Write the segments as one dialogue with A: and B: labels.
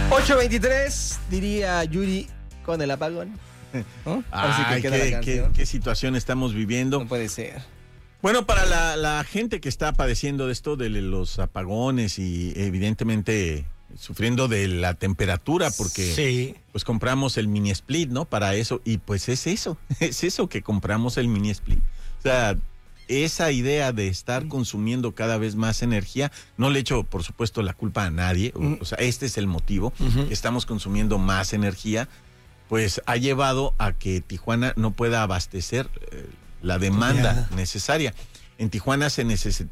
A: 8:23, diría Yuri con el apagón. ¿No?
B: Ay, qué situación estamos viviendo.
A: No puede ser.
B: Bueno, para la gente que está padeciendo de esto, de los apagones y evidentemente sufriendo de la temperatura, porque
C: sí,
B: pues compramos el mini split, ¿no? Para eso, y pues es eso que compramos el mini split. O sea, esa idea de estar consumiendo cada vez más energía, no le echo, por supuesto, la culpa a nadie, o sea, este es el motivo, estamos consumiendo más energía, pues ha llevado a que Tijuana no pueda abastecer la demanda necesaria. En Tijuana se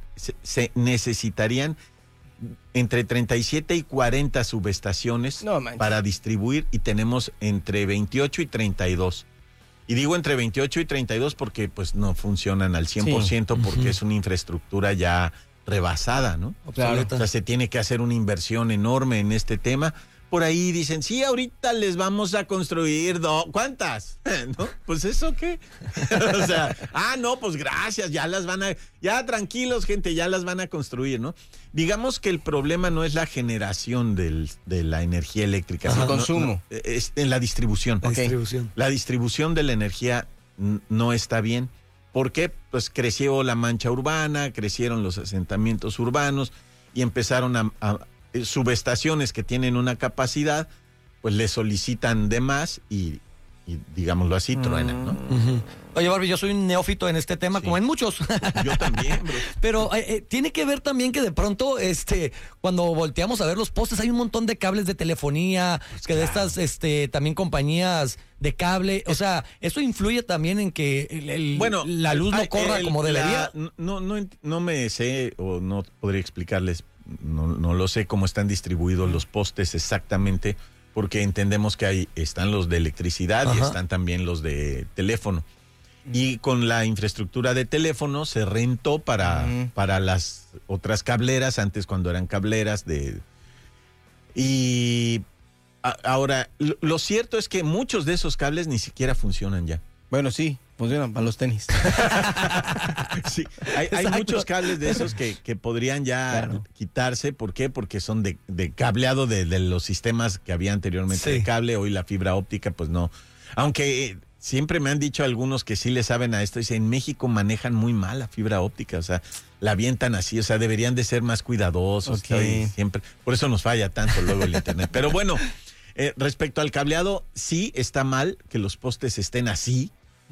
B: necesitarían entre 37 y 40 subestaciones para distribuir, y tenemos entre 28 y 32. Y digo entre 28 y 32 porque pues no funcionan al 100%, porque es una infraestructura ya rebasada, ¿no?
A: Claro.
B: O sea, se tiene que hacer una inversión enorme en este tema. Por ahí dicen, sí, ahorita les vamos a construir ¿cuántas? ¿No? Pues ¿eso qué? O sea, no, pues gracias, ya tranquilos, gente, ya las van a construir, ¿no? Digamos que el problema no es la generación de la energía eléctrica,
A: sino el consumo.
B: Es en la distribución. La distribución de la energía no está bien. ¿Por qué? Pues creció la mancha urbana, crecieron los asentamientos urbanos y empezaron a subestaciones que tienen una capacidad, pues le solicitan de más y digámoslo así, truenan, ¿no?
C: Oye, Barbie, yo soy un neófito en este tema, como en muchos.
B: Yo también, bro.
C: Pero tiene que ver también que de pronto, cuando volteamos a ver los postes, hay un montón de cables de telefonía, pues de estas también compañías de cable. O sea, eso influye también en que la luz no corra como debería.
B: No me sé, o no podría explicarles, no lo sé cómo están distribuidos los postes exactamente, porque entendemos que ahí están los de electricidad y están también los de teléfono. Y con la infraestructura de teléfono se rentó para las otras cableras, antes cuando eran cableras ahora, lo cierto es que muchos de esos cables ni siquiera funcionan ya.
A: Bueno, sí, funcionan para los tenis.
B: Sí, hay muchos cables de esos que podrían ya quitarse. ¿Por qué? Porque son de cableado de los sistemas que había anteriormente de cable. Hoy la fibra óptica, pues no. Aunque siempre me han dicho algunos que sí le saben a esto. Dice, en México manejan muy mal la fibra óptica. O sea, la avientan así. O sea, deberían de ser más cuidadosos. Siempre. Por eso nos falla tanto luego el internet. Pero bueno, respecto al cableado, sí está mal que los postes estén así.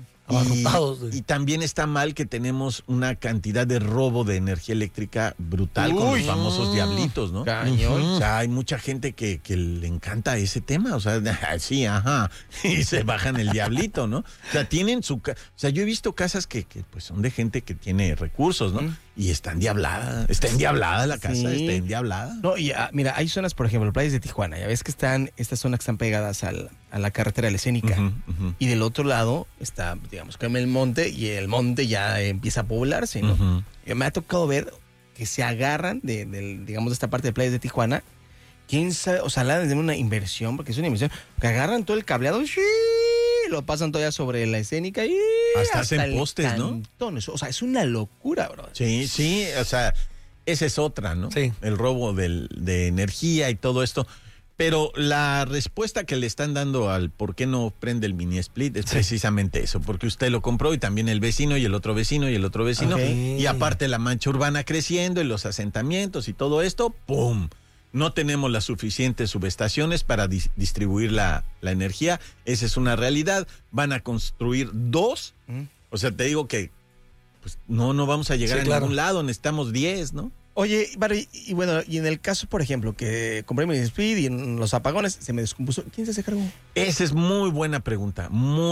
B: Y también está mal que tenemos una cantidad de robo de energía eléctrica brutal con los famosos diablitos, ¿no?
A: Cañón.
B: O sea, hay mucha gente que le encanta ese tema, o sea, sí, y se bajan el diablito, ¿no? O sea, tienen o sea, yo he visto casas que pues son de gente que tiene recursos, ¿no? Y está endiablada la casa, está endiablada.
A: No, y mira, hay zonas, por ejemplo, playas de Tijuana, ya ves que están estas zonas que están pegadas a la carretera de la Escénica, y del otro lado está, digamos, que el monte, y el monte ya empieza a poblarse, ¿no? Me ha tocado ver que se agarran digamos, de esta parte de playas de Tijuana, quién sabe, o sea, la de una inversión, porque es una inversión, que agarran todo el cableado, lo pasan todavía sobre la Escénica y
B: hasta hacen postes, ¿no?
A: O sea, es una locura, bro.
B: Sí, o sea, esa es otra, ¿no?
C: Sí.
B: El robo de energía y todo esto. Pero la respuesta que le están dando al por qué no prende el mini split es precisamente eso, porque usted lo compró y también el vecino y el otro vecino y el otro vecino, y aparte la mancha urbana creciendo y los asentamientos y todo esto, ¡pum! No tenemos las suficientes subestaciones para distribuir la energía. Esa es una realidad. Van a construir 2. O sea, te digo que pues no vamos a llegar a ningún lado. Necesitamos 10, ¿no?
A: Oye, Barry, y bueno, y en el caso, por ejemplo, que compré mi speed y en los apagones se me descompuso, ¿quién se hace cargo?
B: Esa es muy buena pregunta.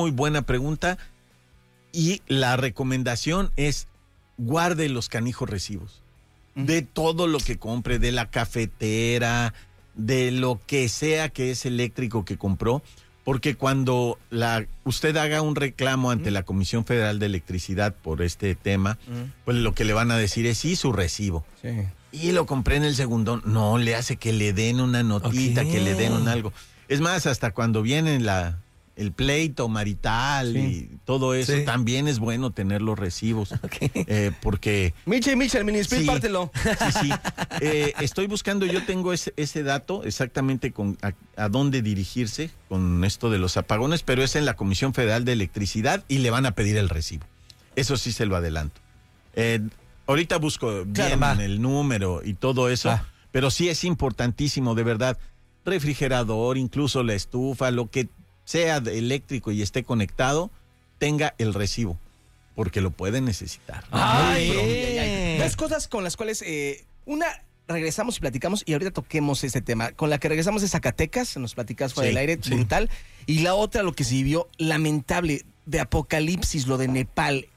B: Y la recomendación es guarde los canijos recibos. De todo lo que compre, de la cafetera, de lo que sea que es eléctrico que compró, porque cuando usted haga un reclamo ante la Comisión Federal de Electricidad por este tema, pues lo que le van a decir es su recibo.
A: Sí.
B: Y lo compré en el segundón. No, le hace que le den una notita, que le den un algo. Es más, hasta cuando viene el pleito marital y todo eso, también es bueno tener los recibos. Porque...
A: Michel, Minisplit, pártelo.
B: Sí. Estoy buscando, yo tengo ese dato exactamente a dónde dirigirse con esto de los apagones, pero es en la Comisión Federal de Electricidad y le van a pedir el recibo. Eso sí se lo adelanto. Ahorita busco bien el número y todo eso, pero sí es importantísimo, de verdad. Refrigerador, incluso la estufa, lo que sea eléctrico y esté conectado, tenga el recibo, porque lo pueden necesitar.
A: Dos cosas con las cuales, una, regresamos y platicamos, y ahorita toquemos este tema. Con la que regresamos de Zacatecas, nos platicas fuera del aire, brutal. Y la otra, lo que se vivió, lamentable, de Apocalipsis, lo de Nepal.